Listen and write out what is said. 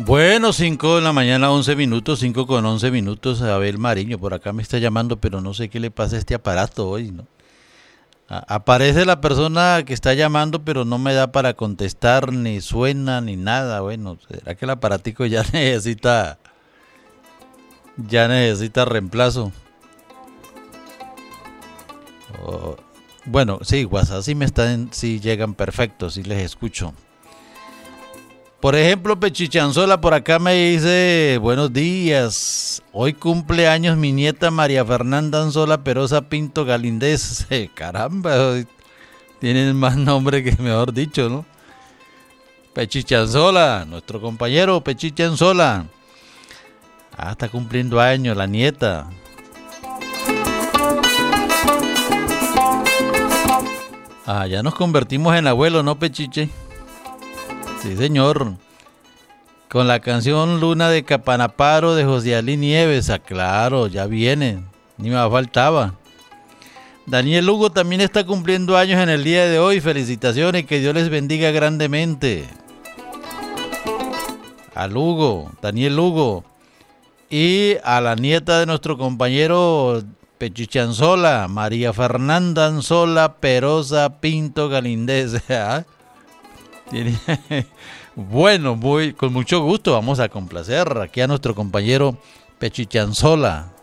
Bueno, 5 de la mañana, 11 minutos, 5 con 11 minutos. Abel Mariño, por acá me está llamando, pero no sé qué le pasa a este aparato hoy, ¿no? Aparece la persona que está llamando, pero no me da para contestar, ni suena, ni nada. Bueno, ¿será que el aparatico ya necesita reemplazo? O- bueno, sí, WhatsApp sí llegan perfectos, sí les escucho. Por ejemplo, Pechichanzola por acá me dice, buenos días, hoy cumple años mi nieta María Fernanda Anzola Perosa Pinto Galindez. Caramba, tienen más nombre que mejor dicho, ¿no? Pechichanzola, nuestro compañero Pechichanzola. Está cumpliendo años la nieta. Ya nos convertimos en abuelos, ¿no, Pechiche? Sí, señor. Con la canción Luna de Capanaparo de José Ali Nieves. Claro, ya viene. Ni me faltaba. Daniel Lugo también está cumpliendo años en el día de hoy. Felicitaciones, que Dios les bendiga grandemente. A Lugo, Daniel Lugo. Y a la nieta de nuestro compañero Pechichanzola, María Fernanda Anzola Perosa Pinto Galindez. Tiene... Bueno, con mucho gusto vamos a complacer aquí a nuestro compañero Pechichanzola.